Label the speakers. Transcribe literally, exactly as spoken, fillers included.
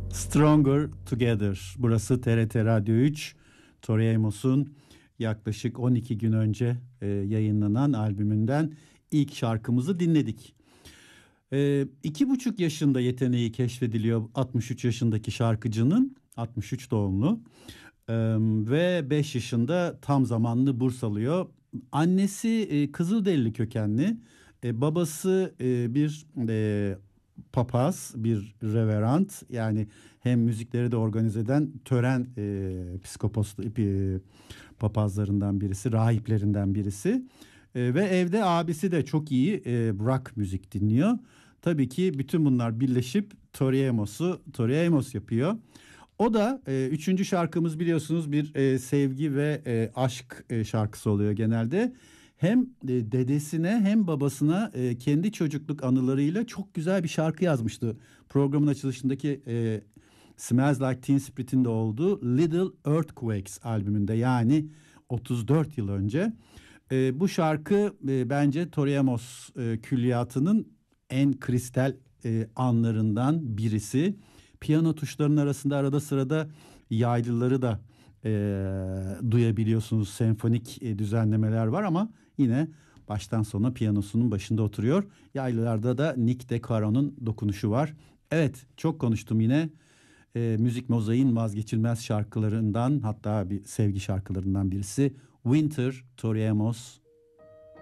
Speaker 1: Stronger Together. Burası T R T Radyo üç. Tori Amos'un yaklaşık on iki gün önce e, yayınlanan albümünden ilk şarkımızı dinledik. E, iki buçuk yaşında yeteneği keşfediliyor altmış üç yaşındaki şarkıcının, altmış üç doğumlu e, ve beş yaşında tam zamanlı burs alıyor. Annesi e, Kızılderili kökenli, e, babası e, bir e, papaz, bir reverend, yani hem müzikleri de organize eden tören e, psikopos e, papazlarından birisi, rahiplerinden birisi. E, ve evde abisi de çok iyi e, rock müzik dinliyor. Tabii ki bütün bunlar birleşip Tori Amos'u Tori Amos yapıyor. O da e, üçüncü şarkımız biliyorsunuz bir e, sevgi ve e, aşk e, şarkısı oluyor genelde. Hem e, dedesine hem babasına e, kendi çocukluk anılarıyla çok güzel bir şarkı yazmıştı. Programın açılışındaki e, Smells Like Teen Spirit'in de olduğu Little Earthquakes albümünde, yani otuz dört yıl önce. E, bu şarkı e, bence Tori Amos e, külliyatının en kristal e, anlarından birisi. Piyano tuşlarının arasında arada sırada yaylıları da e, duyabiliyorsunuz. Senfonik e, düzenlemeler var ama yine baştan sona piyanosunun başında oturuyor. Yaylılarda da Nick DeCaro'nun dokunuşu var. Evet, çok konuştum yine. E, müzik mozaiğin vazgeçilmez şarkılarından, hatta bir sevgi şarkılarından birisi Winter, Tori Amos